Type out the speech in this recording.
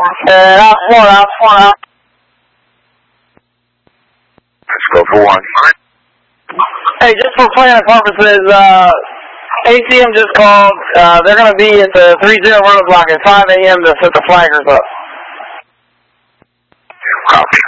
One out. Let's go for 1. Hey, just for planning purposes, ACM just called. They're going to be at the 30 roadblock at 5 a.m. to set the flaggers up. Copy.